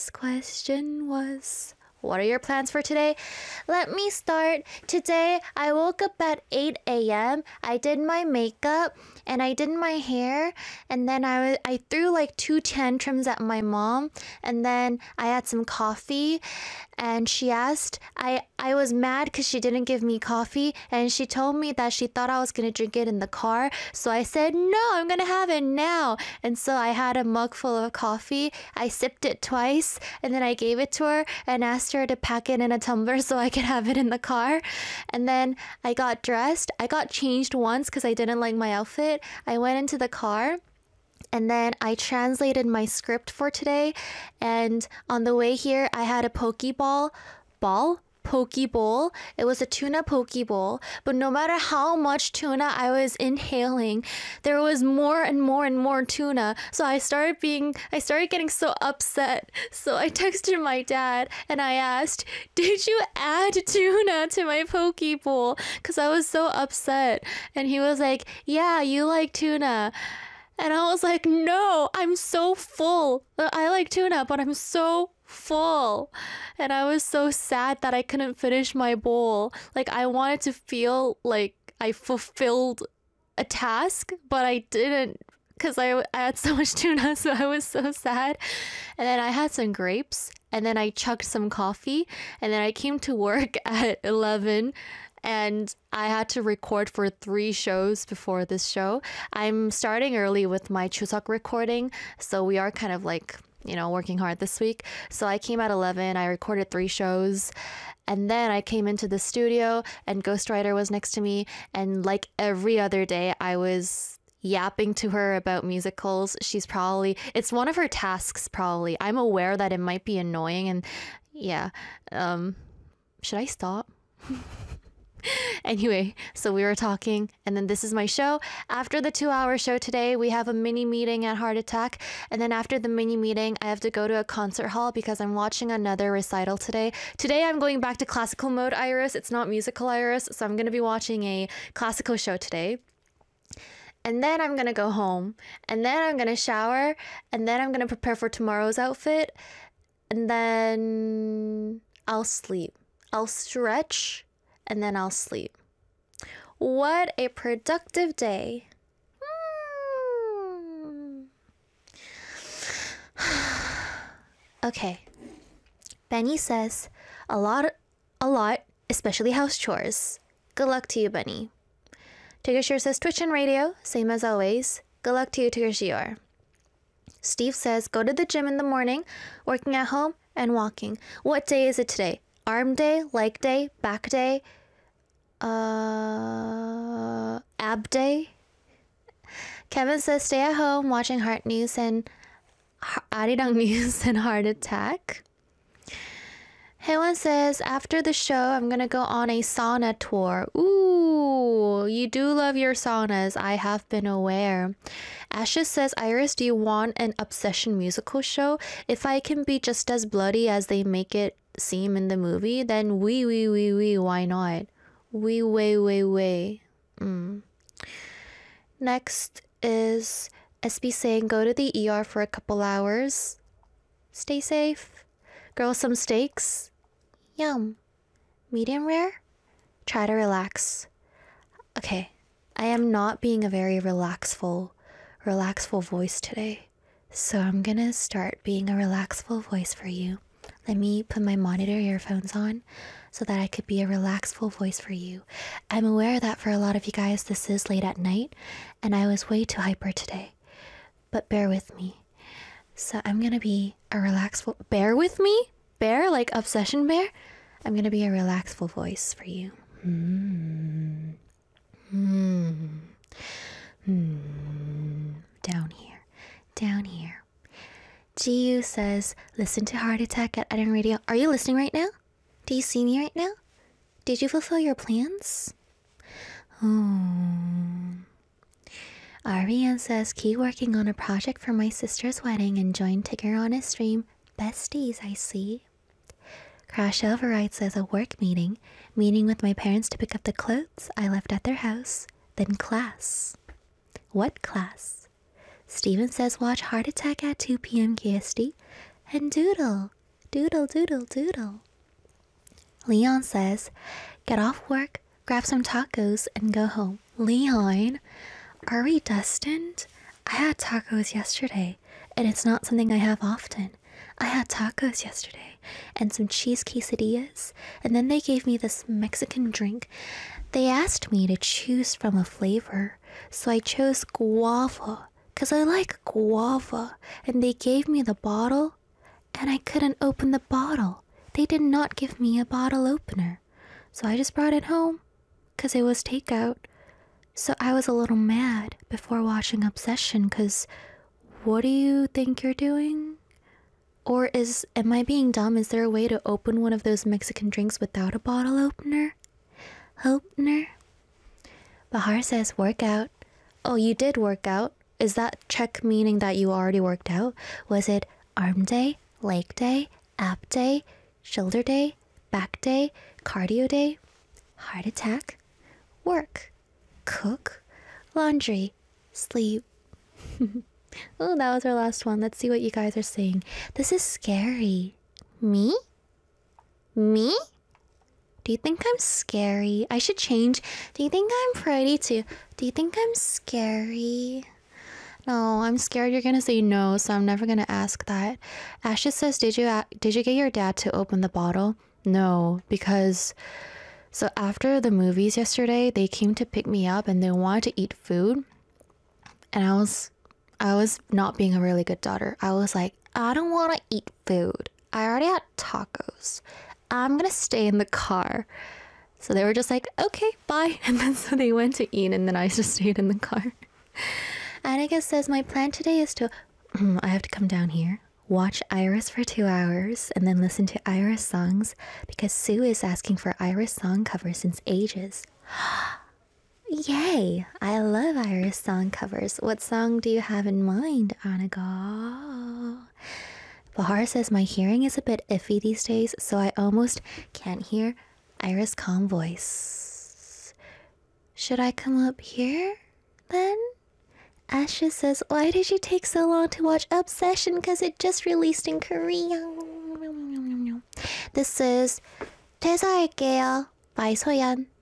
Question was, what are your plans for today? Let me start. Today, I woke up at 8 a.m. I did my makeup and I did my hair, and then I threw like 2 tantrums at my mom, and then I had some coffee, and she asked, I was mad because she didn't give me coffee, and she told me that she thought I was going to drink it in the car, so I said, no, I'm going to have it now. And so I had a mug full of coffee. I sipped it twice, and then I gave it to her and asked her to pack it in a tumbler so I could have it in the car. And then I got dressed. I got changed once because I didn't like my outfit. I went into the car, and then I translated my script for today. And on the way here, I had a pokeball bowl. It was a tuna poke bowl, but no matter how much tuna I was inhaling, there was more and more and more tuna. So I started getting so upset. So I texted my dad and I asked, did you add tuna to my poke bowl? Because I was so upset. And he was like, yeah, you like tuna. And I was like, no, I'm so full. I like tuna, but I'm so full. And I was so sad that I couldn't finish my bowl. Like, I wanted to feel like I fulfilled a task, but I didn't, because I had so much tuna, so I was so sad. And then I had some grapes, and then I chugged some coffee, and then I came to work at 11, and I had to record for 3 shows before this show. I'm starting early with my Chuseok recording, so we are kind of like, working hard this week. So I came at 11, I recorded 3 shows, and then I came into the studio and Ghostwriter was next to me, and like every other day I was yapping to her about musicals. It's one of her tasks probably. I'm aware that it might be annoying, and yeah, should I stop? Anyway, so we were talking, and then this is my show. After the 2-hour show today, we have a mini meeting at Heart Attack, and then after the mini meeting, I have to go to a concert hall because I'm watching another recital today. Today, I'm going back to classical mode Iris. It's not musical Iris, so I'm going to be watching a classical show today. And then I'm going to go home, and then I'm going to shower, and then I'm going to prepare for tomorrow's outfit, and then I'll sleep. I'll stretch, and then I'll sleep. What a productive day. Okay. Benny says, a lot, especially house chores. Good luck to you, Benny. Tiggershore says, Twitch and radio, same as always. Good luck to you, Tiggershore. Steve says, go to the gym in the morning, working at home, and walking. What day is it today? Arm day, leg day, back day, ab day. Kevin says, stay at home watching Heart News and Arirang News and Heart Attack. Haewon says, after the show, I'm gonna go on a sauna tour. Ooh, you do love your saunas. I have been aware. Ashes says, Iris, do you want an Obsession musical show? If I can be just as bloody as they make it seem in the movie, then why not? Next is SB saying, go to the ER for a couple hours. Stay safe. Girl, some steaks. Yum. Medium rare? Try to relax. Okay, I am not being a very relaxful voice today. So I'm gonna start being a relaxful voice for you. Let me put my monitor earphones on so that I could be a relaxful voice for you. I'm aware that for a lot of you guys this is late at night and I was way too hyper today. But bear with me. So I'm gonna be a relaxful... Bear with me? Bear? Like Obsession Bear? I'm gonna be a relaxful voice for you. Down here. Jiyu says, listen to Heart Attack at Arirang Radio. Are you listening right now? Do you see me right now? Did you fulfill your plans? Ariane says, keep working on a project for my sister's wedding and join Tigger on his stream. Besties, I see. Crash Override says, a work meeting with my parents to pick up the clothes I left at their house. Then class. What class? Steven says, watch Heart Attack at 2 p.m. KST. and doodle. Doodle, doodle, doodle. Leon says, get off work, grab some tacos, and go home. Leon, are we destined? I had tacos yesterday, and it's not something I have often. I had tacos yesterday, and some cheese quesadillas, and then they gave me this Mexican drink. They asked me to choose from a flavor, so I chose guava, because I like guava, and they gave me the bottle, and I couldn't open the bottle. They did not give me a bottle opener, so I just brought it home, because it was takeout. So I was a little mad before watching Obsession, because what do you think you're doing? Or am I being dumb? Is there a way to open one of those Mexican drinks without a bottle opener? Bahar says, work out. Oh, you did work out? Is that check meaning that you already worked out? Was it arm day, leg day, ab day, shoulder day, back day, cardio day, heart attack, work, cook, laundry, sleep? Oh, that was our last one. Let's see what you guys are saying. This is scary. Me? Me? Do you think I'm scary? I should change. Do you think I'm pretty too? Do you think I'm scary? No, I'm scared you're gonna say no, so I'm never gonna ask that. Ashes says, did you get your dad to open the bottle? No, because so after the movies yesterday, they came to pick me up and they wanted to eat food, and I was not being a really good daughter. I was like, I don't want to eat food. I already had tacos. I'm gonna stay in the car. So they were just like, okay, bye. And then so they went to eat, and then I just stayed in the car. Annika says, my plan today is to I have to come down here, watch Iris for 2 hours, and then listen to Iris songs, because Sue is asking for Iris song covers since ages. Yay! I love Iris song covers. What song do you have in mind, Annika? Bahar says, my hearing is a bit iffy these days, so I almost can't hear Iris' calm voice. Should I come up here, then? Ashes says, why did you take so long to watch Obsession? Because it just released in Korea. This is 퇴사할게요 by Soyeon.